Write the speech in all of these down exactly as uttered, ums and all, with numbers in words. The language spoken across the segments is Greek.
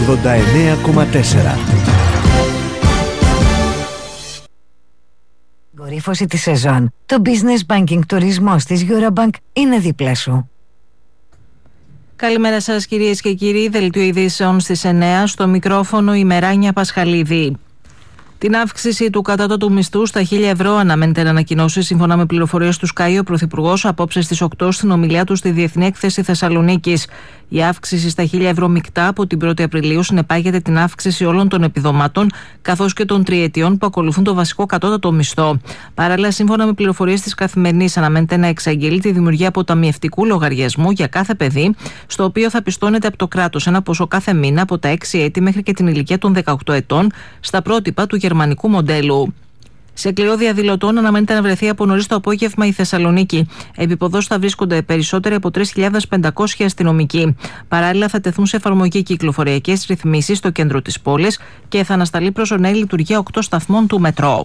ογδόντα εννέα κόμμα τέσσερα. Κορύφωση τη σεζόν. Το business banking τουρισμός της Eurobank είναι δίπλα σου. Καλημέρα σας κυρίες και κύριοι. Δελτίο ειδήσεων στις εννέα. Στο μικρόφωνο η Μεράνια Πασχαλίδη. Την αύξηση του κατώτατου μισθού στα χίλια ευρώ αναμένεται να ανακοινώσει, σύμφωνα με πληροφορίες του Sky, ο Πρωθυπουργός απόψε στις οκτώ στην ομιλία του στη Διεθνή Έκθεση Θεσσαλονίκης. Η αύξηση στα χίλια ευρώ μεικτά από την πρώτη Απριλίου συνεπάγεται την αύξηση όλων των επιδομάτων καθώς και των τριετιών που ακολουθούν το βασικό κατώτατο μισθό. Παράλληλα, σύμφωνα με πληροφορίες της Καθημερινής, αναμένεται να εξαγγείλει τη δημιουργία αποταμιευτικού λογαριασμού για κάθε παιδί, στο οποίο θα πιστώνεται από το κράτος ένα ποσό κάθε μήνα από τα έξι έτη μέχρι και την ηλικία των δεκαοκτώ ετών, στα πρότυπα του γερμανικού μοντέλου. Σε κληρό διαδηλωτών αναμένεται να βρεθεί από νωρίς το απόγευμα η Θεσσαλονίκη. Επί θα βρίσκονται περισσότεροι από τρεις χιλιάδες πεντακόσιοι αστυνομικοί. Παράλληλα, θα τεθούν σε εφαρμογή κυκλοφοριακές ρυθμίσεις στο κέντρο της πόλης και θα ανασταλεί προσωρινή λειτουργία οκτώ σταθμών του μετρό.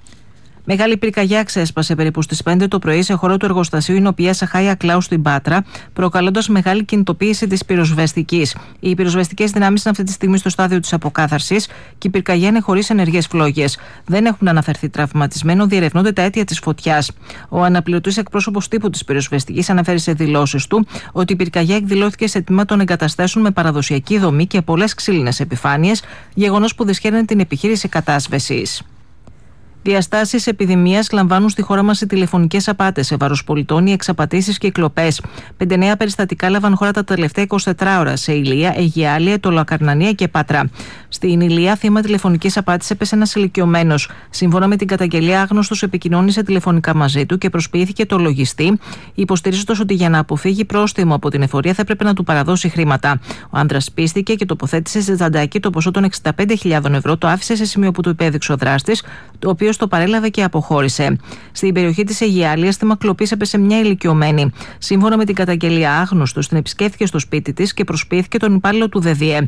Μεγάλη πυρκαγιά ξέσπασε περίπου στις πέντε το πρωί σε χώρο του εργοστασίου Ινοπία Σαχάια Κλάου στην Πάτρα, προκαλώντας μεγάλη κινητοποίηση της πυροσβεστικής. Οι πυροσβεστικές δυνάμεις είναι αυτή τη στιγμή στο στάδιο της αποκάθαρσης και η πυρκαγιά είναι χωρίς ενεργές φλόγες. Δεν έχουν αναφερθεί τραυματισμένοι, διερευνώνται τα αίτια της φωτιάς. Ο αναπληρωτής εκπρόσωπος τύπου της πυροσβεστικής αναφέρει σε δηλώσεις του ότι η πυρκαγιά εκδηλώθηκε σε τμήμα των εγκαταστάσεων με παραδοσιακή δομή και πολλές ξύλινες επιφάνειες, γεγονός που δυσχέρνει την επιχείρηση κατάσβεσης. Διαστάσεις επιδημίας λαμβάνουν στη χώρα μας οι τηλεφωνικές απάτες σε βάρος πολιτών, οι εξαπατήσεις και οι κλοπές. Πέντε νέα περιστατικά λάβαν χώρα τα τελευταία εικοσιτέσσερις ώρα σε Ηλεία, Αιγιάλεια, Ετωλοακαρνανία και Πάτρα. Στην Ηλεία, θύμα τηλεφωνικής απάτης έπεσε ένας ηλικιωμένος. Σύμφωνα με την καταγγελία, άγνωστος επικοινώνησε τηλεφωνικά μαζί του και προσποιήθηκε το λογιστή, υποστηρίζοντας ότι για να αποφύγει πρόστιμο από την εφορία θα έπρεπε να του παραδώσει χρήματα. Ο άντρας πίστηκε και τοποθέτησε σε τσαντάκι το ποσό των εξήντα πέντε χιλιάδων ευρώ, το άφησε σε σημείο που του υπέδειξε ο δράστης, το οποίο το παρέλαβε και αποχώρησε. Στην περιοχή της Αιγιάλειας, θύμα κλοπής έπεσε μια ηλικιωμένη. Σύμφωνα με την καταγγελία, άγνωστος την επισκέφθηκε στο σπίτι της και προσποιήθηκε τον υπάλληλο του ΔΕΔΙΕ.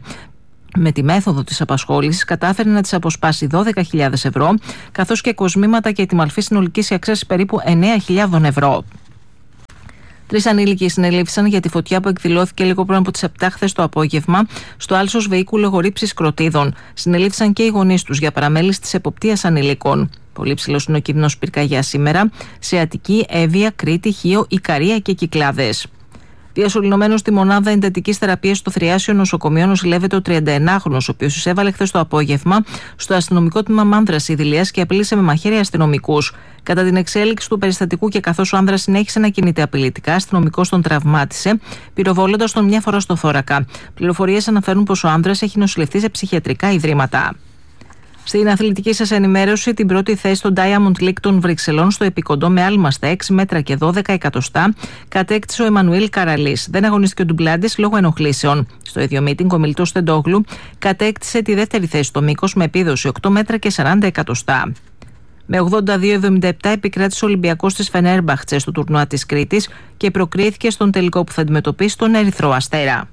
Με τη μέθοδο της απασχόλησης κατάφερε να της αποσπάσει δώδεκα χιλιάδες ευρώ, καθώς και κοσμήματα και τη μαλφή συνολικής αξίας περίπου εννέα χιλιάδες ευρώ. Τρεις ανήλικοι συνελήφθησαν για τη φωτιά που εκδηλώθηκε λίγο πριν από τις επτά χθες το απόγευμα στο άλσος βεϊκούλου εγωρύψης Κροτίδων. Συνελήφθησαν και οι γονείς τους για παραμέληση της εποπτείας ανηλίκων. Πολύ ψηλός είναι ο κίνδυνος πυρκαγιάς σήμερα σε Αττική, Εύβοια, Κρήτη, Χίο, Ικαρία και Κυκλάδες. Διασωληνωμένος στη μονάδα εντατικής θεραπείας στο Θριάσιο Νοσοκομείο νοσηλεύεται ο τριανταενάχρονος, ο οποίος εισέβαλε χθες το απόγευμα στο αστυνομικό τμήμα Μάνδρας Ιδηλίας και απείλησε με μαχαίρια αστυνομικούς. Κατά την εξέλιξη του περιστατικού και καθώς ο άνδρας συνέχισε να κινείται απειλητικά, αστυνομικός τον τραυμάτισε, πυροβολώντας τον μια φορά στο θώρακα. Πληροφορίες αναφέρουν πως ο άνδρας έχει νοσηλευτεί σε ψυχιατρικά ιδρύματα. Στην αθλητική σας ενημέρωση, την πρώτη θέση στο Diamond League των Βρυξελών στο επικοντό με άλμα στα έξι μέτρα και δώδεκα εκατοστά κατέκτησε ο Εμμανουήλ Καραλής. Δεν αγωνίστηκε ο Ντουμπλάντης λόγω ενοχλήσεων. Στο ίδιο μίτινγκ, ο Μιλτός Στεντόγλου κατέκτησε τη δεύτερη θέση στο μήκος με επίδοση οκτώ μέτρα και σαράντα εκατοστά. Με ογδόντα δύο εβδομήντα επτά επικράτησε ο Ολυμπιακός της Φενέρμπαχτσε στο τουρνουά της Κρήτης και προκρίθηκε στον τελικό που θα αντιμετωπίσει τον Ερυθρό Αστέρα.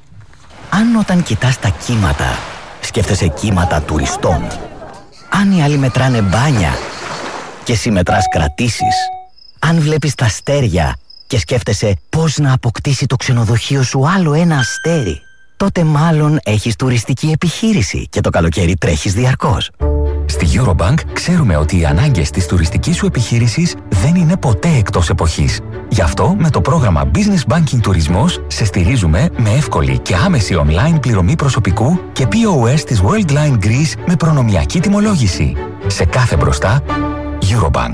Αν όταν κοιτάς τα κύματα σκέφτεσαι κύματα τουριστών, αν οι άλλοι μετράνε μπάνια και εσύ μετράς κρατήσεις, αν βλέπεις τα αστέρια και σκέφτεσαι πώς να αποκτήσει το ξενοδοχείο σου άλλο ένα αστέρι, τότε μάλλον έχεις τουριστική επιχείρηση και το καλοκαίρι τρέχεις διαρκώς. Στη Eurobank ξέρουμε ότι οι ανάγκες της τουριστικής σου επιχείρησης δεν είναι ποτέ εκτός εποχής. Γι' αυτό με το πρόγραμμα Business Banking Τουρισμός σε στηρίζουμε με εύκολη και άμεση online πληρωμή προσωπικού και πι ο ες της Worldline Greece με προνομιακή τιμολόγηση. Σε κάθε μπροστά, Eurobank.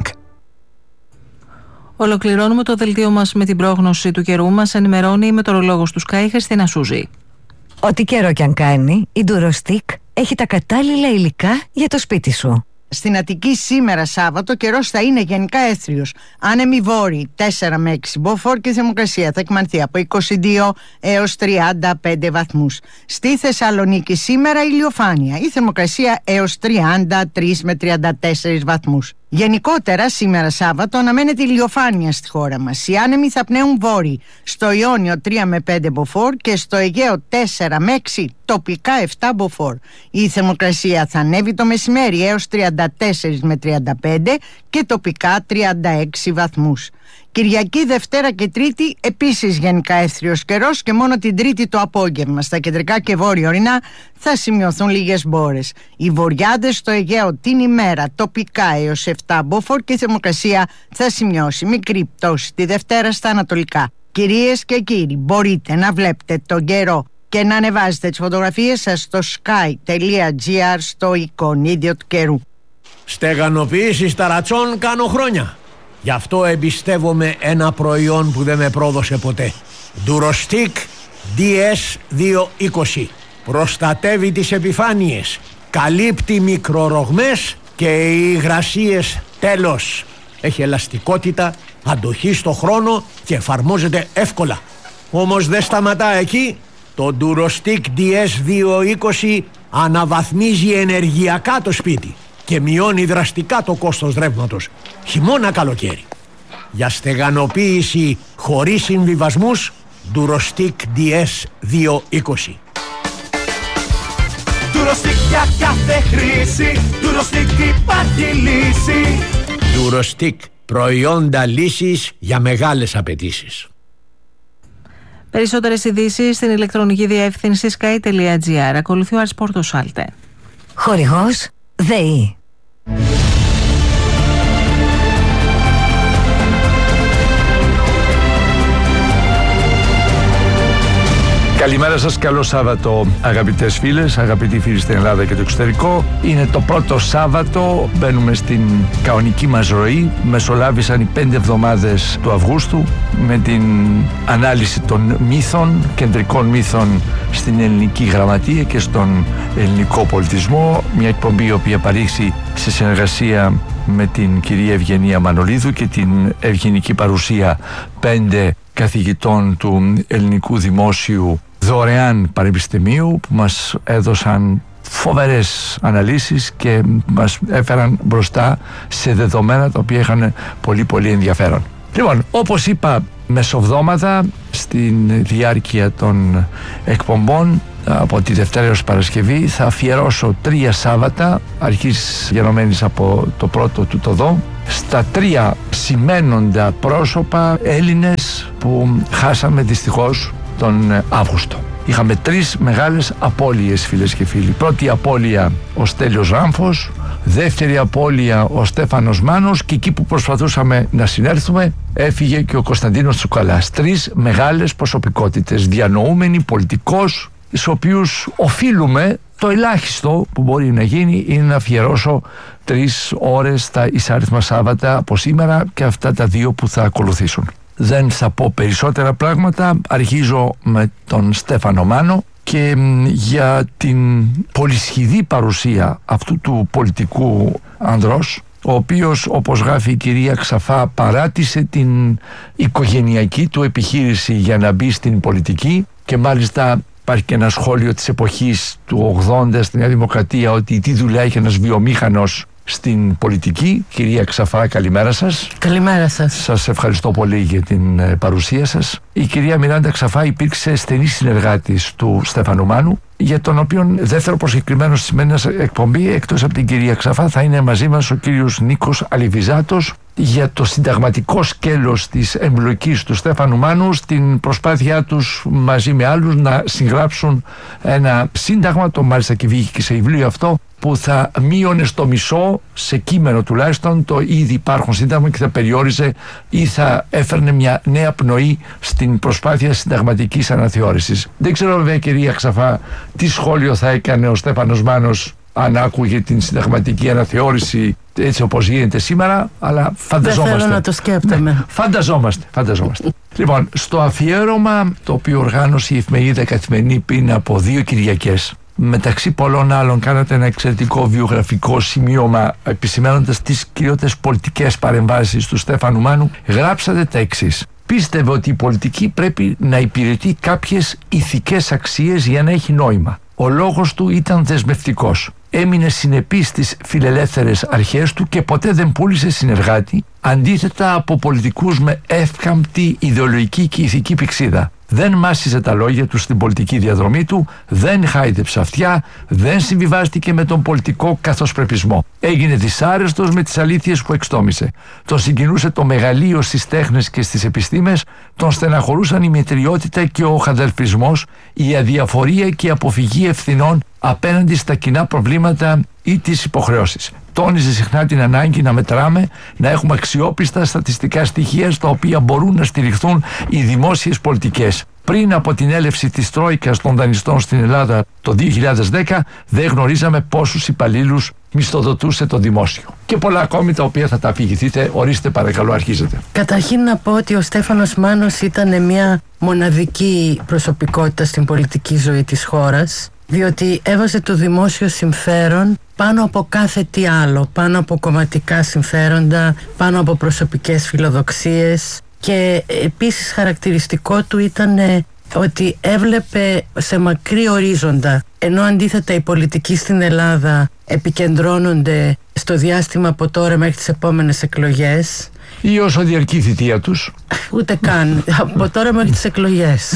Ολοκληρώνουμε το δελτίο μας με την πρόγνωση του καιρού. Μας ενημερώνει η μετεωρολόγος του Sky, Χριστίνα Σούζη. Ό,τι καιρό κι αν κάνει, η Durostick έχει τα κατάλληλα υλικά για το σπίτι σου. Στην Αττική σήμερα Σάββατο καιρός θα είναι γενικά έθριος. Άνεμοι βόρειοι τέσσερα με έξι μποφόρ και η θερμοκρασία θα εκμανθεί από είκοσι δύο έως τριάντα πέντε βαθμούς. Στη Θεσσαλονίκη σήμερα ηλιοφάνεια. Η θερμοκρασία έως τριάντα τρία με τριάντα τέσσερα βαθμούς. Γενικότερα σήμερα Σάββατο αναμένεται ηλιοφάνεια στη χώρα μας. Οι άνεμοι θα πνέουν βόρειοι. Στο Ιόνιο τρία με πέντε μποφόρ και στο Αιγαίο τέσσερα με έξι, τοπικά επτά μποφόρ. Η θερμοκρασία θα ανέβει το μεσημέρι έως τριάντα τέσσερα με τριάντα πέντε και τοπικά τριάντα έξι βαθμούς. Κυριακή, Δευτέρα και Τρίτη επίσης γενικά εύθριος καιρός και μόνο την Τρίτη το απόγευμα στα κεντρικά και βόρεια ορεινά θα σημειωθούν λίγες μπόρες. Οι βορειάδες στο Αιγαίο την ημέρα τοπικά έως επτά μποφόρ και η θερμοκρασία θα σημειώσει μικρή πτώση τη Δευτέρα στα ανατολικά. Κυρίες και κύριοι, μπορείτε να βλέπετε τον καιρό και να ανεβάζετε τις φωτογραφίες σας στο sky.gr στο εικονίδιο του καιρού. Στεγανοποίηση ταρατσών κάνω χρόνια. Γι' αυτό εμπιστεύομαι ένα προϊόν που δεν με πρόδωσε ποτέ. Durostic ντι ες διακόσια είκοσι. Προστατεύει τις επιφάνειες, καλύπτει μικρορογμές και οι υγρασίες τέλος. Έχει ελαστικότητα, αντοχή στο χρόνο και εφαρμόζεται εύκολα. Όμως δεν σταματά εκεί. Το Durostic ντι ες διακόσια είκοσι αναβαθμίζει ενεργειακά το σπίτι και μειώνει δραστικά το κόστος ρεύματος, χειμώνα καλοκαίρι. Για στεγανοποίηση χωρίς συμβιβασμούς, Durostic ντι ες διακόσια είκοσι. Durostic για κάθε χρήση, Durostic υπάρχει λύση. Durostic, προϊόντα λύσης για μεγάλες απαιτήσεις. Περισσότερες ειδήσεις στην ηλεκτρονική διεύθυνση sky.gr. Ακολουθεί ο Αρσπόρτο Σάλτε. Χορηγός ΔΕΗ. Καλημέρα σας, καλό Σάββατο αγαπητές φίλες, αγαπητοί φίλοι στην Ελλάδα και το εξωτερικό. Είναι το πρώτο Σάββατο, μπαίνουμε στην κανονική μας ροή. Μεσολάβησαν οι πέντε εβδομάδες του Αυγούστου με την ανάλυση των μύθων, κεντρικών μύθων στην ελληνική γραμματεία και στον ελληνικό πολιτισμό. Μια εκπομπή η οποία παρήχθη σε συνεργασία με την κυρία Ευγενία Μανολίδου και την ευγενική παρουσία πέντε καθηγητών του Ελληνικού Δημόσιου δωρεάν πανεπιστημίου που μας έδωσαν φοβερές αναλύσεις και μας έφεραν μπροστά σε δεδομένα τα οποία είχαν πολύ πολύ ενδιαφέρον. Λοιπόν, όπως είπα μεσοβδόμαδα στην διάρκεια των εκπομπών από τη Δευτέρα έως Παρασκευή θα αφιερώσω τρία Σάββατα αρχής γενομένης από το πρώτο του το δω στα τρία σημαίνοντα πρόσωπα Έλληνες που χάσαμε δυστυχώς τον Αύγουστο. Είχαμε τρεις μεγάλες απώλειες, φίλες και φίλοι. Πρώτη απώλεια ο Στέλιος Ράμφος, δεύτερη απώλεια ο Στέφανος Μάνος και εκεί που προσπαθούσαμε να συνέρθουμε έφυγε και ο Κωνσταντίνος Τσουκαλάς. Τρεις μεγάλες προσωπικότητες, διανοούμενοι, πολιτικός, στους οποίους οφείλουμε το ελάχιστο που μπορεί να γίνει είναι να αφιερώσω τρεις ώρες τα εισάριθμα Σάββατα από σήμερα και αυτά τα δύο που θα ακολουθήσουν. Δεν θα πω περισσότερα πράγματα, αρχίζω με τον Στέφανο Μάνο και για την πολυσχηδή παρουσία αυτού του πολιτικού ανδρός, ο οποίος, όπως γράφει η κυρία Ξαφά, παράτησε την οικογενειακή του επιχείρηση για να μπει στην πολιτική και μάλιστα υπάρχει και ένα σχόλιο της εποχής του ογδόντα στη Νέα Δημοκρατία ότι τι δουλειά έχει ένας βιομήχανος στην πολιτική. Κυρία Ξαφά, καλημέρα σας. Καλημέρα σας. Σας ευχαριστώ πολύ για την ε, παρουσία σας. Η κυρία Μιράντα Ξαφά υπήρξε στενή συνεργάτης του Στέφανου Μάνου, για τον οποίο δεύτερο προσκεκριμένο στη σημερινή εκπομπή, εκτός από την κυρία Ξαφά, θα είναι μαζί μας ο κύριος Νίκος Αλιβιζάτος για το συνταγματικό σκέλος της εμπλοκής του Στέφανου Μάνου στην προσπάθειά τους μαζί με άλλους να συγγράψουν ένα σύνταγμα, το μάλιστα και βγήκε και σε βιβλίο αυτό, που θα μείωνε στο μισό, σε κείμενο τουλάχιστον, το ήδη υπάρχον σύνταγμα και θα περιόριζε ή θα έφερνε μια νέα πνοή στην προσπάθεια συνταγματικής αναθεώρησης. Δεν ξέρω βέβαια, κυρία Ξαφά, τι σχόλιο θα έκανε ο Στέφανος Μάνος αν άκουγε την συνταγματική αναθεώρηση έτσι όπως γίνεται σήμερα, αλλά φανταζόμαστε. Δεν θέλω να το σκέπτομαι. Ναι, φανταζόμαστε, φανταζόμαστε. Λοιπόν, στο αφιέρωμα το οποίο οργάνωσε η εφημερίδα Καθημερινή πριν από δύο Κυριακές, μεταξύ πολλών άλλων κάνατε ένα εξαιρετικό βιογραφικό σημείωμα επισημαίνοντας τις κυριότερες πολιτικές παρεμβάσεις του Στέφανου Μάνου. Γράψατε τα εξής: πίστευε ότι η πολιτική πρέπει να υπηρετεί κάποιες ηθικές αξίες για να έχει νόημα. Ο λόγος του ήταν δεσμευτικός. Έμεινε συνεπής στις φιλελεύθερες αρχές του και ποτέ δεν πούλησε συνεργάτη, αντίθετα από πολιτικούς με εύκαμπτη ιδεολογική και ηθική πυξίδα. δεν μάσιζε τα λόγια του στην πολιτική διαδρομή του, δεν χάιδεψε αυτιά, δεν συμβιβάστηκε με τον πολιτικό καθοσπρεπισμό. Έγινε δυσάρεστος με τις αλήθειες που εξτόμησε. Τον συγκινούσε το μεγαλείο στις τέχνες και στις επιστήμες, τον στεναχωρούσαν η μετριότητα και ο χαδερφισμός, η αδιαφορία και η αποφυγή ευθυνών απέναντι στα κοινά προβλήματα ή τις υποχρεώσεις. Τόνιζε συχνά την ανάγκη να μετράμε, να έχουμε αξιόπιστα στατιστικά στοιχεία στα οποία μπορούν να στηριχθούν οι δημόσιες πολιτικές. Πριν από την έλευση της Τρόικας των δανειστών στην Ελλάδα το δύο χιλιάδες δέκα, δεν γνωρίζαμε πόσους υπαλλήλους μισθοδοτούσε το δημόσιο. Και πολλά ακόμη τα οποία θα τα αφηγηθείτε. Ορίστε, παρακαλώ, αρχίζετε. Καταρχήν να πω ότι ο Στέφανος Μάνος ήταν μια μοναδική προσωπικότητα στην πολιτική ζωή της χώρας, διότι έβαζε το δημόσιο συμφέρον πάνω από κάθε τι άλλο, πάνω από κομματικά συμφέροντα, πάνω από προσωπικές φιλοδοξίες, και επίσης χαρακτηριστικό του ήταν ότι έβλεπε σε μακρύ ορίζοντα, ενώ αντίθετα οι πολιτικοί στην Ελλάδα επικεντρώνονται στο διάστημα από τώρα μέχρι τις επόμενες εκλογές, ή όσο διαρκεί η θητεία τους. Ούτε καν, από τώρα μέχρι τις εκλογές.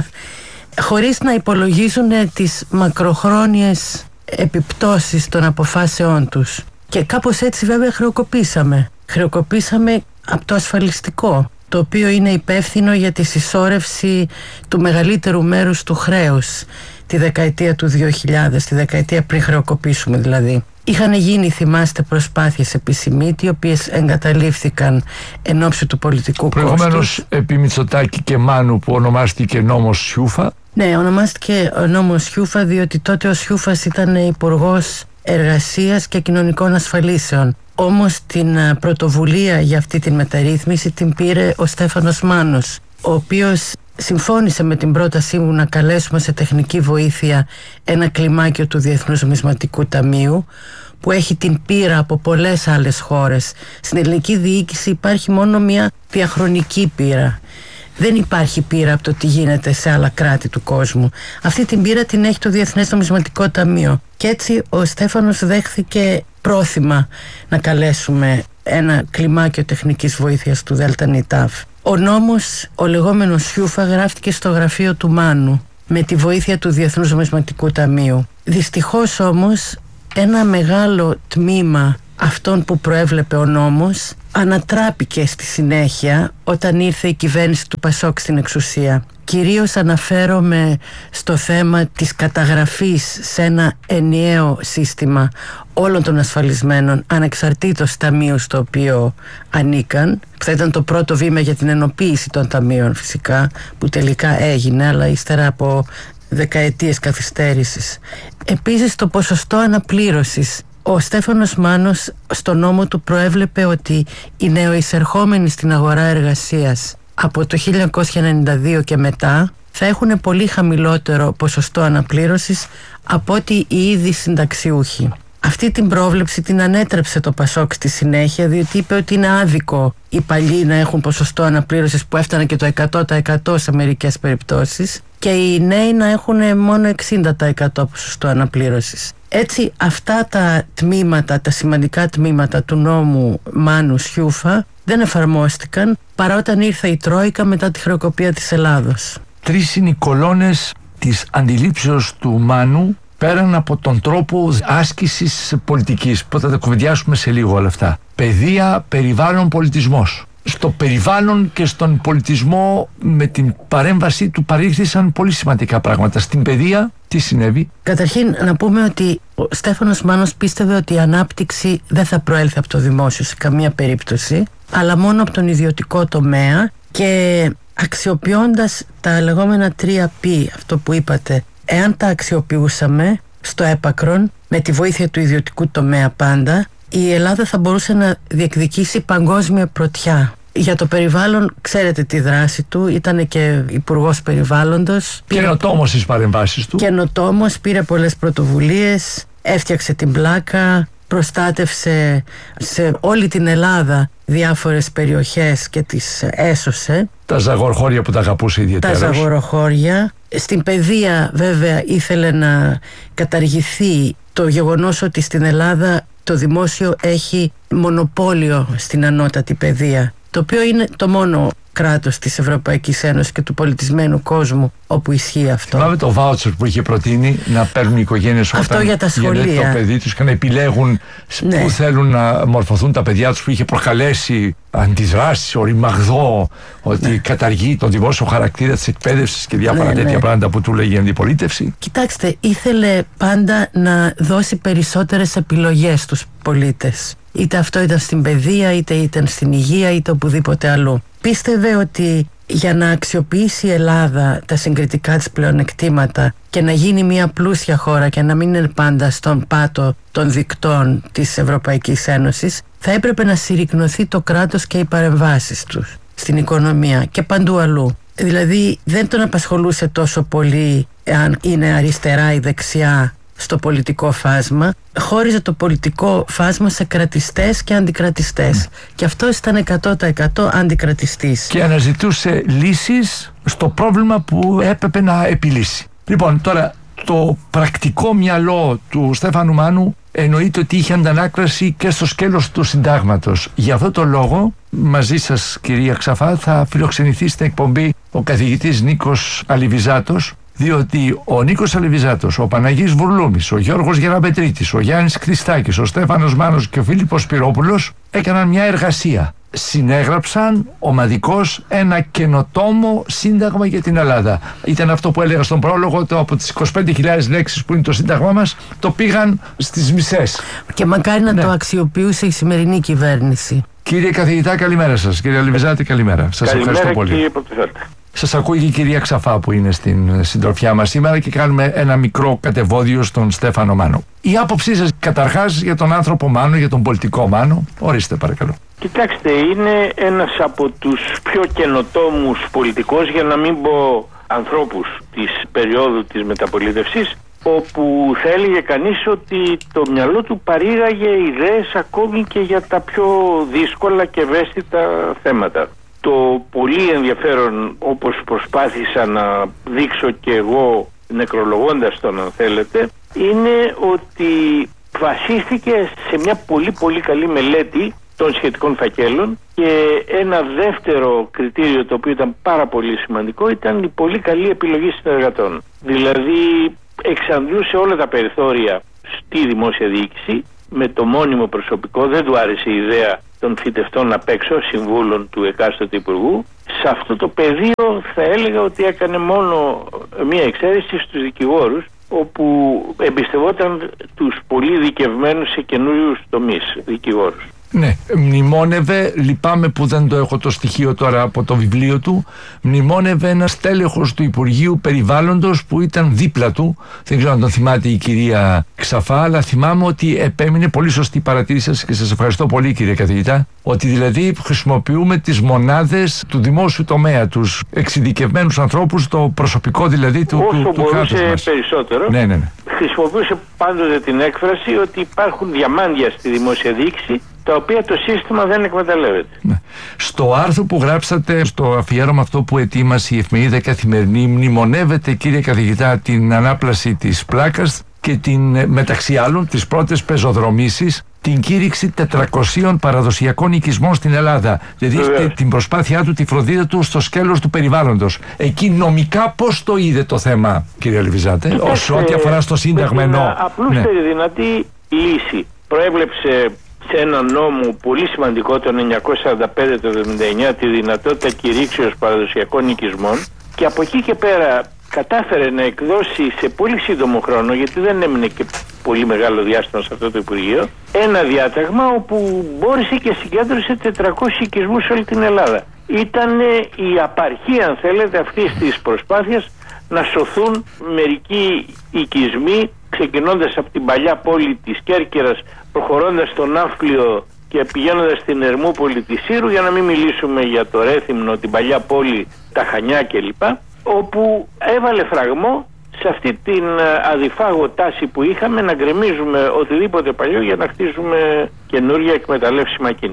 Χωρίς να υπολογίζουν τις μακροχρόνιες επιπτώσεις των αποφάσεών τους. Και κάπως έτσι βέβαια χρεοκοπήσαμε. Χρεοκοπήσαμε από το ασφαλιστικό, το οποίο είναι υπεύθυνο για τη συσσόρευση του μεγαλύτερου μέρους του χρέους τη δεκαετία του δύο χιλιάδες, τη δεκαετία πριν χρεοκοπήσουμε δηλαδή. Είχαν γίνει, θυμάστε, προσπάθειες επισημήτη, οι οποίες εγκαταλείφθηκαν εν ώψη του πολιτικού κόστους. Προηγουμένως επί Μητσοτάκη και Μάνου, που ονομάστηκε νόμος Σιούφα. Ναι, ονομάστηκε ο νόμος Σιούφα διότι τότε ο Σιούφας ήταν υπουργός Εργασίας και Κοινωνικών Ασφαλίσεων. Όμως την πρωτοβουλία για αυτή την μεταρρύθμιση την πήρε ο Στέφανος Μάνος, ο οποίος συμφώνησε με την πρότασή μου να καλέσουμε σε τεχνική βοήθεια ένα κλιμάκιο του Διεθνούς Νομισματικού Ταμείου, που έχει την πείρα από πολλές άλλες χώρες. Στην ελληνική διοίκηση υπάρχει μόνο μια διαχρονική πείρα. Δεν υπάρχει πείρα από το τι γίνεται σε άλλα κράτη του κόσμου. Αυτή την πείρα την έχει το Διεθνές Νομισματικό Ταμείο. Και έτσι ο Στέφανος δέχθηκε πρόθυμα να καλέσουμε ένα κλιμάκιο τεχνικής βοήθειας του ΔΝΤ. Ο νόμος, ο λεγόμενος Σιούφα, γράφτηκε στο γραφείο του Μάνου με τη βοήθεια του Διεθνούς Νομισματικού Ταμείου. Δυστυχώς όμως ένα μεγάλο τμήμα αυτών που προέβλεπε ο νόμος ανατράπηκε στη συνέχεια όταν ήρθε η κυβέρνηση του Πασόκ στην εξουσία. Κυρίως αναφέρομαι στο θέμα της καταγραφής σε ένα ενιαίο σύστημα όλων των ασφαλισμένων ανεξαρτήτως ταμείου στο οποίο ανήκαν, που θα ήταν το πρώτο βήμα για την ενοποίηση των ταμείων φυσικά, που τελικά έγινε, αλλά ύστερα από δεκαετίες καθυστέρησης. Επίσης το ποσοστό αναπλήρωσης. Ο Στέφανος Μάνος στο νόμο του προέβλεπε ότι οι νεοεισερχόμενοι στην αγορά εργασίας από το χίλια εννιακόσια ενενήντα δύο και μετά θα έχουν πολύ χαμηλότερο ποσοστό αναπλήρωσης από ότι οι ήδη συνταξιούχοι. Αυτή την πρόβλεψη την ανέτρεψε το Πασόκ στη συνέχεια, διότι είπε ότι είναι άδικο οι παλιοί να έχουν ποσοστό αναπλήρωσης που έφτανε και το εκατό τοις εκατό σε μερικές περιπτώσεις και οι νέοι να έχουν μόνο εξήντα τοις εκατό ποσοστό αναπλήρωσης. Έτσι αυτά τα τμήματα, τα σημαντικά τμήματα του νόμου Μάνου Σιούφα δεν εφαρμόστηκαν παρά όταν ήρθε η Τρόικα μετά τη χρεοκοπία της Ελλάδος. Τρεις είναι οι κολόνες της αντιλήψεως του Μάνου πέραν από τον τρόπο άσκησης πολιτικής, που θα τα κουβεντιάσουμε σε λίγο όλα αυτά. Παιδεία, περιβάλλον, πολιτισμός. Στο περιβάλλον και στον πολιτισμό με την παρέμβασή του παρήχθησαν πολύ σημαντικά πράγματα. Στην παιδεία τι συνέβη? Καταρχήν να πούμε ότι ο Στέφανος Μάνος πίστευε ότι η ανάπτυξη δεν θα προέλθει από το δημόσιο σε καμία περίπτωση, αλλά μόνο από τον ιδιωτικό τομέα, και αξιοποιώντας τα λεγόμενα τρία πι, αυτό που είπατε, εάν τα αξιοποιούσαμε στο έπακρον με τη βοήθεια του ιδιωτικού τομέα πάντα, η Ελλάδα θα μπορούσε να διεκδικήσει παγκόσμια πρωτιά. Για το περιβάλλον ξέρετε τη δράση του, ήταν και υπουργός περιβάλλοντος. Καινοτόμος στις παρεμβάσεις του. Καινοτόμος, πήρε πολλές πρωτοβουλίες, έφτιαξε την πλάκα, προστάτευσε σε όλη την Ελλάδα διάφορες περιοχές και τις έσωσε. Τα ζαγορχώρια που τα αγαπούσε ιδιαίτερως. Τα ζαγοροχώρια. Στην παιδεία βέβαια ήθελε να καταργηθεί το γεγονός ότι στην Ελλάδα το δημόσιο έχει μονοπόλιο στην ανώτατη παιδεία. το οποίο είναι το μόνο κράτος της Ευρωπαϊκής Ένωσης και του πολιτισμένου κόσμου όπου ισχύει αυτό. Θυμάμαι το βάουτσερ που είχε προτείνει να παίρνουν οι οικογένειες όταν για τα σχολεία. γεννιέται το παιδί τους και να επιλέγουν ναι. Πού θέλουν να μορφωθούν τα παιδιά τους, που είχε προκαλέσει αντιδράσεις, οριμαγδό, ότι ναι. Καταργεί τον δημόσιο χαρακτήρα της εκπαίδευσης και διάφορα ναι, τέτοια ναι. πράγματα που του λέγει η αντιπολίτευση. Κοιτάξτε, ήθελε πάντα να δώσει περισσότερες επιλογές στους πολίτες. Είτε αυτό ήταν στην παιδεία, είτε ήταν στην υγεία, είτε οπουδήποτε αλλού. Πίστευε ότι για να αξιοποιήσει η Ελλάδα τα συγκριτικά της πλεονεκτήματα και να γίνει μια πλούσια χώρα και να μην είναι πάντα στον πάτο των δικτών της Ευρωπαϊκής Ένωσης, θα έπρεπε να συρρικνωθεί το κράτος και οι παρεμβάσεις τους στην οικονομία και παντού αλλού. Δηλαδή δεν τον απασχολούσε τόσο πολύ αν είναι αριστερά ή δεξιά στο πολιτικό φάσμα, χώριζε το πολιτικό φάσμα σε κρατιστές και αντικρατιστές. Mm. Και αυτός ήταν εκατό τοις εκατό αντικρατιστής. Και αναζητούσε λύσεις στο πρόβλημα που έπρεπε να επιλύσει. Λοιπόν, τώρα το πρακτικό μυαλό του Στέφανου Μάνου εννοείται ότι είχε αντανάκλαση και στο σκέλος του συντάγματος. Για αυτό το λόγο, μαζί σας κυρία Ξαφά, θα φιλοξενηθεί στην εκπομπή ο καθηγητής Νίκος Αλιβιζάτος, διότι ο Νίκος Αλιβιζάτος, ο Παναγής Βουρλούμης, ο Γιώργος Γεραπετρίτης, ο Γιάννης Χριστάκης, ο Στέφανος Μάνος και ο Φίλιππος Σπυρόπουλος έκαναν μια εργασία. Συνέγραψαν ομαδικώς ένα καινοτόμο σύνταγμα για την Ελλάδα. Ήταν αυτό που έλεγα στον πρόλογο, το από τις είκοσι πέντε χιλιάδες λέξεις που είναι το σύνταγμά μας, το πήγαν στις μισές. Και μακάρι να ναι. το αξιοποιούσε η σημερινή κυβέρνηση. Κύριε καθηγητά, καλημέρα σας. Κύριε Αλιβιζάτη, καλημέρα. Σας καλημέρα, ευχαριστώ πολύ. Κύριε Πρωτοφέλτη. Σας ακούει και η κυρία Ξαφά που είναι στην συντροφιά μας σήμερα και κάνουμε ένα μικρό κατεβόδιο στον Στέφανο Μάνο. Η άποψή σας καταρχάς για τον άνθρωπο Μάνο, για τον πολιτικό Μάνο, ορίστε παρακαλώ. Κοιτάξτε, είναι ένας από τους πιο καινοτόμους πολιτικούς, για να μην πω ανθρώπους της περίοδου της μεταπολίτευσης, όπου θα έλεγε κανείς ότι το μυαλό του παρήγαγε ιδέες ακόμη και για τα πιο δύσκολα και ευαίσθητα θέματα. Το πολύ ενδιαφέρον, όπως προσπάθησα να δείξω και εγώ νεκρολογώντας τον αν θέλετε, είναι ότι βασίστηκε σε μια πολύ πολύ καλή μελέτη των σχετικών φακέλων, και ένα δεύτερο κριτήριο το οποίο ήταν πάρα πολύ σημαντικό ήταν η πολύ καλή επιλογή συνεργατών. Δηλαδή εξαντλούσε όλα τα περιθώρια στη δημόσια διοίκηση με το μόνιμο προσωπικό. Δεν του άρεσε η ιδέα των φοιτευτών απ' έξω, συμβούλων του εκάστοτε υπουργού. Σε αυτό το πεδίο θα έλεγα ότι έκανε μόνο μία εξαίρεση στους δικηγόρους, όπου εμπιστευόταν τους πολύ δικευμένους σε καινούριους τομείς δικηγόρους. Ναι, μνημόνευε, λυπάμαι που δεν το έχω το στοιχείο τώρα από το βιβλίο του, μνημόνευε ένα στέλεχος του Υπουργείου Περιβάλλοντος που ήταν δίπλα του. Δεν ξέρω αν τον θυμάται η κυρία Ξαφά, αλλά θυμάμαι ότι επέμεινε, πολύ σωστή παρατήρηση σας και σας ευχαριστώ πολύ κύριε καθηγητά, ότι δηλαδή χρησιμοποιούμε τις μονάδες του δημόσιου τομέα, τους εξειδικευμένους ανθρώπους, το προσωπικό δηλαδή του, όσο του, του κράτους μας. Όσο περισσότερο. Ναι, ναι, ναι. Χρησιμοποιούσε πάντοτε την έκφραση ότι υπάρχουν διαμάντια στη δημόσια διοίκηση, τα οποία το σύστημα δεν εκμεταλλεύεται. Ναι. Στο άρθρο που γράψατε, στο αφιέρωμα αυτό που ετοίμασε η εφημερίδα Καθημερινή, μνημονεύεται κύριε καθηγητά την ανάπλαση της πλάκας και την, μεταξύ άλλων, τις πρώτες πεζοδρομήσεις, την κήρυξη τετρακοσίων παραδοσιακών οικισμών στην Ελλάδα. Δηλαδή την προσπάθειά του, τη φροντίδα του στο σκέλος του περιβάλλοντος. Εκεί νομικά πώς το είδε το θέμα, κύριε Αλιβιζάτε, όσο ό,τι αφορά στο Σύνταγμα εννοώ. Με απλούστερη ναι. δυνατή λύση. Προέβλεψε σε ένα νόμο πολύ σημαντικό, το εννιακόσια σαράντα πέντε το εβδομήντα εννιά, τη δυνατότητα κηρύξεως παραδοσιακών οικισμών, και από εκεί και πέρα κατάφερε να εκδώσει σε πολύ σύντομο χρόνο, γιατί δεν έμεινε και πολύ μεγάλο διάστημα σε αυτό το Υπουργείο, ένα διάταγμα όπου μπόρεσε και συγκέντρωσε τετρακόσιους οικισμούς σε όλη την Ελλάδα. Ήταν η απαρχή, αν θέλετε, αυτής της προσπάθειας να σωθούν μερικοί οικισμοί, ξεκινώντας από την παλιά πόλη της Κέρκυρας, προχωρώντας στον Ναύπλιο και πηγαίνοντας στην Ερμούπολη της Σύρου, για να μην μιλήσουμε για το Ρέθυμνο, την παλιά πόλη, τα Χανιά κλπ, όπου έβαλε φραγμό σε αυτή την αδιφάγω τάση που είχαμε να γκρεμίζουμε οτιδήποτε παλιό για να χτίσουμε καινούργια εκμεταλλεύσιμα κίνητα.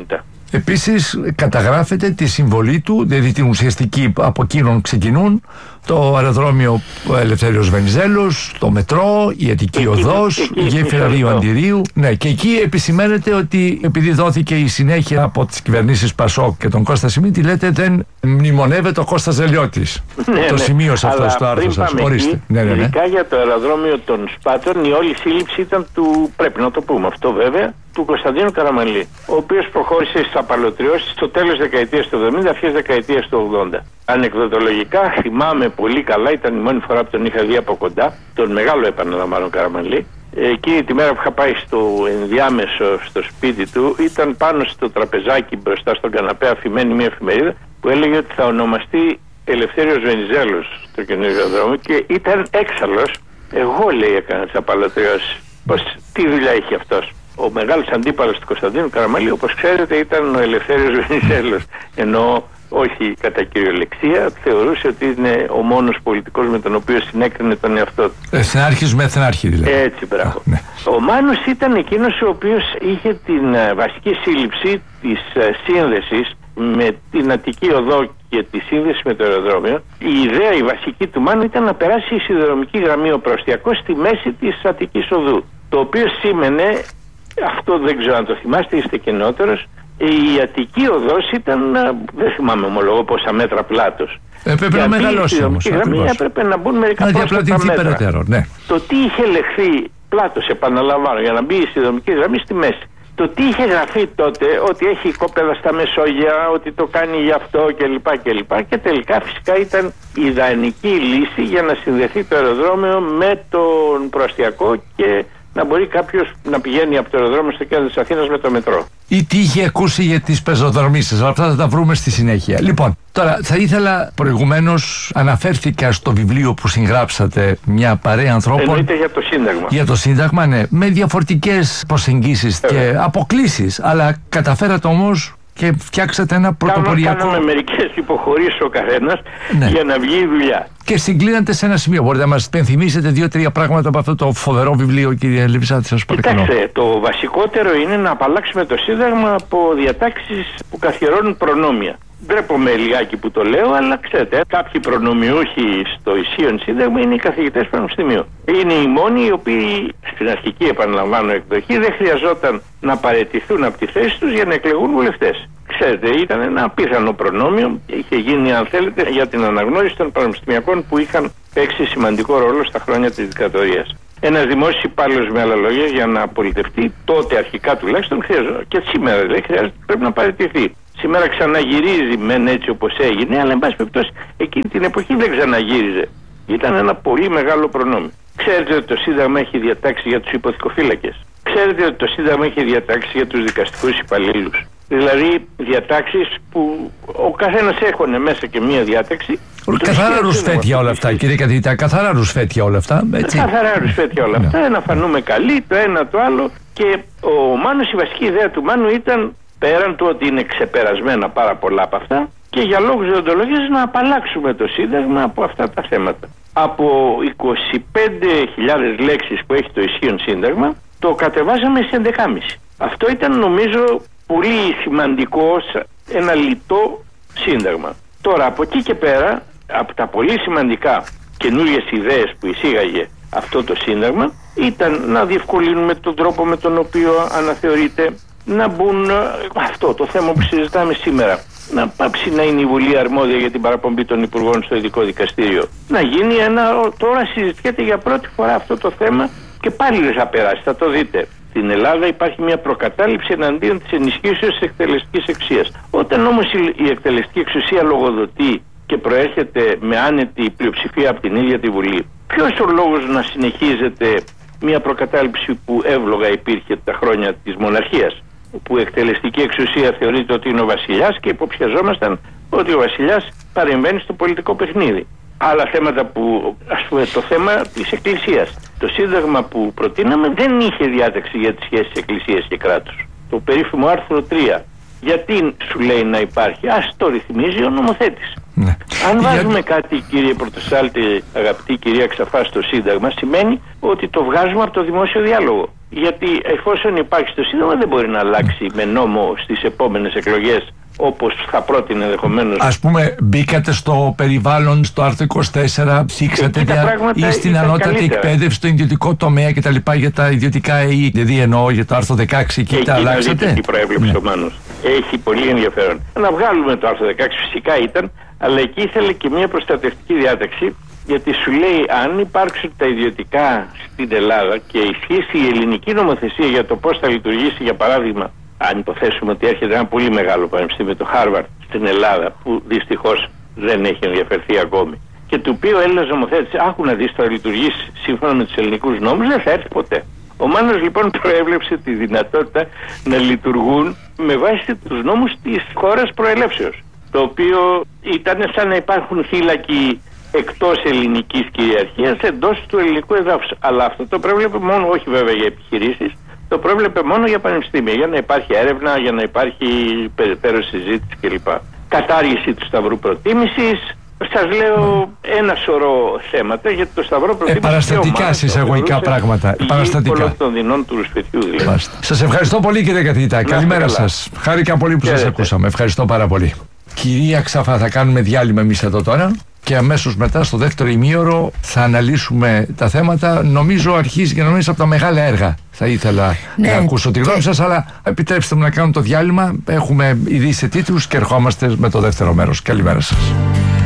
Επίσης καταγράφεται τη συμβολή του, δηλαδή την ουσιαστική, από εκείνον ξεκινούν το αεροδρόμιο Ελευθέριος Βενιζέλος, το μετρό, η Αττική Οδός, η γέφυρα Ρίου Αντιρίου. Ναι, και εκεί επισημαίνεται ότι επειδή δόθηκε η συνέχεια από τις κυβερνήσεις Πασόκ και τον Κώστα Σιμίτη, λέτε δεν μνημονεύεται ο Κώστας Ζελιώτης. Ναι, το ναι. σημείωσα αυτό στο άρθρο σας. Ορίστε. Ναι, ναι, ναι. Ειδικά για το αεροδρόμιο των Σπάτων, η όλη σύλληψη ήταν του, πρέπει να το πούμε αυτό βέβαια, του Κωνσταντίνου Καραμανλή, ο οποίος προχώρησε στις απαλωτριώσεις στο τέλος δεκαετίας του εβδομήντα, αρχές δεκαετίας του ογδόντα. Ανεκδοτολογικά θυμάμαι πολύ καλά, ήταν η μόνη φορά που τον είχα δει από κοντά, τον μεγάλο επαναλαμβάνω Καραμανλή. Εκείνη τη μέρα που είχα πάει στο ενδιάμεσο στο σπίτι του, ήταν πάνω στο τραπεζάκι μπροστά στον καναπέ αφημένη μια εφημερίδα που έλεγε ότι θα ονομαστεί Ελευθέριος Βενιζέλος το καινούργιο δρόμο, και ήταν έξαλλος. Εγώ, λέει, έκανα τις απαλωτριώσεις. Πως, τι δουλειά είχε αυτός? Ο μεγάλος αντίπαλος του Κωνσταντίνου Καραμανλή, όπως ξέρετε, ήταν ο Ελευθέριος Βενιζέλος. Ενώ όχι κατά κυριολεξία, θεωρούσε ότι είναι ο μόνος πολιτικός με τον οποίο συνέκρινε τον εαυτό του. Εθνάρχης με εθνάρχη δηλαδή. Έτσι, μπράβο. Α, ναι. Ο Μάνος ήταν εκείνος ο οποίος είχε την uh, βασική σύλληψη της uh, σύνδεσης με την Αττική Οδό και τη σύνδεση με το αεροδρόμιο. Η ιδέα, η βασική του Μάνου ήταν να περάσει η σιδηροδρομική γραμμή ο προαστιακός στη μέση της Αττικής Οδού. Το οποίο σήμαινε, αυτό δεν ξέρω αν το θυμάστε, είστε καινότερος, η Αττική Οδός ήταν, δεν θυμάμαι ομολογώ πόσα μέτρα πλάτος. Έπρεπε να μεγαλώσει όμως. Η γραμμή έπρεπε να μπουν μερικά πρόσθετα μέτρα. Περαιτέρω, ναι. Το τι είχε λεχθεί πλάτος, επαναλαμβάνω, για να μπει η σιδηροδρομική γραμμή στη μέση. Το τι είχε γραφεί τότε, ότι έχει κόπεδα στα Μεσόγεια, ότι το κάνει γι' αυτό κλπ. Και, και τελικά φυσικά ήταν η ιδανική λύση για να συνδεθεί το αεροδρόμιο με τον προαστιακό και να μπορεί κάποιος να πηγαίνει από το αεροδρόμιο στο κέντρο της Αθήνας με το μετρό. Ή τι είχε ακούσει για τις πεζοδρομήσεις. Αυτά θα τα βρούμε στη συνέχεια. Λοιπόν, τώρα θα ήθελα, προηγουμένως αναφέρθηκα στο βιβλίο που συγγράψατε, μια παρέα ανθρώπων. Εννοείται για το Σύνταγμα. Για το Σύνταγμα, ναι. Με διαφορετικές προσεγγίσεις ε, και αποκλίσεις. Αλλά καταφέρατε όμως και φτιάξατε ένα πρωτοποριακό. Κάναμε μερικές υποχωρήσεις ο καθένας, ναι, για να βγει η δουλειά. Και συγκλίνατε σε ένα σημείο. Μπορείτε να μας πενθυμίσετε δύο-τρία πράγματα από αυτό το φοβερό βιβλίο, κύριε Λεβισάτη, σας παρακαλώ? Κοιτάξτε, το βασικότερο είναι να απαλλάξουμε το Σύνταγμα από διατάξεις που καθιερώνουν προνόμια. Ντρέπομαι λιγάκι που το λέω, αλλά ξέρετε, κάποιοι προνομιούχοι στο ισχύον Σύνταγμα είναι οι καθηγητές πανεπιστημίου. Είναι οι μόνοι οι οποίοι στην αρχική, επαναλαμβάνω, εκδοχή δεν χρειαζόταν να παραιτηθούν από τη θέση τους για να εκλεγούν βουλευτές. Ξέρετε, ήταν ένα απίθανο προνόμιο, είχε γίνει, αν θέλετε, για την αναγνώριση των πανεπιστημιακών που είχαν παίξει σημαντικό ρόλο στα χρόνια της δικτατορίας. Ένας δημόσιος υπάλληλος, με άλλα λόγια, για να πολιτευτεί, τότε αρχικά τουλάχιστον, χρειαζόταν, και σήμερα δεν χρειάζεται, πρέπει να παραιτηθεί. Σήμερα ξαναγυρίζει μεν έτσι όπως έγινε, αλλά εν πάση περιπτώσει εκείνη την εποχή δεν ξαναγύριζε. Ήταν ένα πολύ μεγάλο προνόμιο. Ξέρετε ότι το Σύνταγμα έχει διατάξει για τους υποθηκοφύλακες. Ξέρετε ότι το Σύνταγμα έχει διατάξει για τους δικαστικούς υπαλλήλους. Δηλαδή διατάξεις που ο καθένας έχωνε μέσα και μία διάταξη. Καθαρά ρουσφέτια όλα αυτά, κύριε καθηγητά, καθαρά ρουσφέτια όλα αυτά. Έτσι. Καθαρά ρουσφέτια όλα αυτά, yeah. Να φανούμε καλοί, το ένα το άλλο. Και ο Μάνος, η βασική ιδέα του Μάνου ήταν, πέραν του ότι είναι ξεπερασμένα πάρα πολλά από αυτά, και για λόγους δεοντολογίας να απαλλάξουμε το Σύνταγμα από αυτά τα θέματα. Από είκοσι πέντε χιλιάδες λέξεις που έχει το ισχύον Σύνταγμα, το κατεβάσαμε σε έντεκα. Αυτό ήταν, νομίζω, πολύ σημαντικό, ένα λιτό Σύνταγμα. Τώρα, από εκεί και πέρα, από τα πολύ σημαντικά καινούριες ιδέες που εισήγαγε αυτό το Σύνταγμα, ήταν να διευκολύνουμε τον τρόπο με τον οποίο αναθεωρείται, να μπουν, αυτό το θέμα που συζητάμε σήμερα, να πάψει να είναι η Βουλή αρμόδια για την παραπομπή των Υπουργών στο Ειδικό Δικαστήριο. Να γίνει ένα, τώρα συζητιέται για πρώτη φορά αυτό το θέμα και πάλι δεν θα περάσει, θα το δείτε. Στην Ελλάδα υπάρχει μια προκατάληψη εναντίον της ενισχύσεως της εκτελεστικής εξουσίας. Όταν όμως η εκτελεστική εξουσία λογοδοτεί και προέρχεται με άνετη πλειοψηφία από την ίδια τη Βουλή, ποιος ο λόγος να συνεχίζεται μια προκατάληψη που εύλογα υπήρχε τα χρόνια της μοναρχίας, που η εκτελεστική εξουσία θεωρείται ότι είναι ο βασιλιάς και υποψιαζόμασταν ότι ο βασιλιάς παρεμβαίνει στο πολιτικό παιχνίδι. Άλλα θέματα που, ας πούμε, το θέμα της Εκκλησίας. Το Σύνταγμα που προτείναμε δεν είχε διάταξη για τις σχέσεις Εκκλησίας και κράτους. Το περίφημο άρθρο τρία. Γιατί σου λέει να υπάρχει? Ας το ρυθμίζει ο νομοθέτης. Ναι. Αν βάζουμε Για... κάτι, κύριε Πρωτοσάλτη, αγαπητή κυρία Ξαφά, στο Σύνταγμα, σημαίνει ότι το βγάζουμε από το δημόσιο διάλογο. γιατί εφόσον υπάρχει στο Σύνταγμα δεν μπορεί να αλλάξει με νόμο στις επόμενες εκλογές, όπως θα πρότεινε ενδεχομένως. Ας πούμε, μπήκατε στο περιβάλλον, στο άρθρο είκοσι τέσσερα, θίξατε δια, ή στην ανώτατη καλύτερα. εκπαίδευση, στο ιδιωτικό τομέα κτλ. Για τα ιδιωτικά ή, δηλαδή εννοώ για το άρθρο δεκαέξι, εκεί τα αλλάξατε. Εκεί προέβλεψε ο Μάνος. Έχει πολύ ενδιαφέρον. Να βγάλουμε το άρθρο δεκαέξι, φυσικά ήταν, αλλά εκεί ήθελε και μια προστατευτική διάταξη, γιατί σου λέει αν υπάρξουν τα ιδιωτικά στην Ελλάδα και ισχύσει η ελληνική νομοθεσία για το πώς θα λειτουργήσει, για παράδειγμα, αν υποθέσουμε ότι έρχεται ένα πολύ μεγάλο πανεπιστήμιο, το Χάρβαρντ, στην Ελλάδα, που δυστυχώς δεν έχει ενδιαφερθεί ακόμη, και του οποίου ο Έλληνας νομοθέτης, άκου να δεις, θα λειτουργήσει σύμφωνα με τους ελληνικούς νόμους, δεν θα έρθει ποτέ. Ο Μάνος λοιπόν προέβλεψε τη δυνατότητα να λειτουργούν με βάση τους νόμους της χώρας προελεύσεως, το οποίο ήταν σαν να υπάρχουν θύλακοι εκτός ελληνικής κυριαρχίας εντός του ελληνικού εδάφους. Αλλά αυτό το προέβλεπε μόνο, όχι βέβαια για επιχειρήσεις, το πρόβλεπε μόνο για πανεπιστήμια, για να υπάρχει έρευνα, για να υπάρχει περαιτέρω συζήτηση κλπ. Κατάργηση του σταυρού προτίμησης. Σας λέω ένα σωρό θέματα, γιατί το σταυρό προτίμησης. Ε, παραστατικά συσσαγωγικά πράγματα. Παραστατικά. Των δεινών του ρουσφετιού δηλαδή. Σας ευχαριστώ πολύ, κύριε καθηγητά. Καλημέρα σας. Χάρηκα πολύ που σας ακούσαμε. Ευχαριστώ πάρα πολύ. Κυρία Ξαφά, θα κάνουμε διάλειμμα εμείς εδώ τώρα. Και αμέσως μετά στο δεύτερο ημίωρο θα αναλύσουμε τα θέματα. Νομίζω αρχίζει και νομίζω από τα μεγάλα έργα. Θα ήθελα ναι, να ακούσω τη γνώμη σας, αλλά επιτρέψτε μου να κάνουμε το διάλειμμα. Έχουμε ειδήσει τίτλους και ερχόμαστε με το δεύτερο μέρος. Καλημέρα σας.